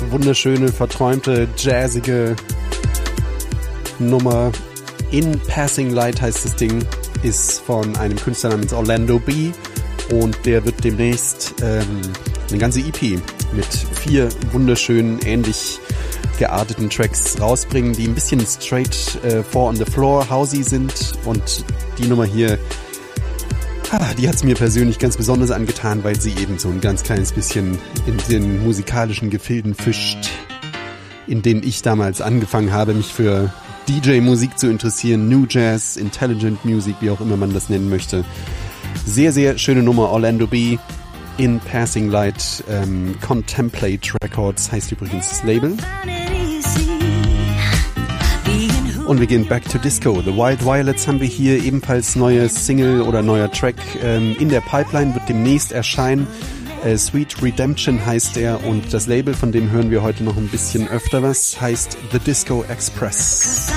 wunderschöne, verträumte, jazzige Nummer. In Passing Light heißt das Ding, ist von einem Künstler namens Orlando B. Und der wird demnächst eine ganze EP mit 4 wunderschönen, ähnlich gearteten Tracks rausbringen, die ein bisschen straight four on the floor, housey sind. Und die Nummer hier, die hat es mir persönlich ganz besonders angetan, weil sie eben so ein ganz kleines bisschen in den musikalischen Gefilden fischt, in denen ich damals angefangen habe, mich für DJ-Musik zu interessieren, New Jazz, Intelligent Music, wie auch immer man das nennen möchte. Sehr, sehr schöne Nummer, Orlando B. In Passing Light, Contemplate Records heißt übrigens das Label. Und wir gehen back to Disco. The Wild Violets haben wir hier, ebenfalls neue Single oder neuer Track in der Pipeline, wird demnächst erscheinen. Sweet Redemption heißt er und das Label, von dem hören wir heute noch ein bisschen öfter was, heißt The Disco Express.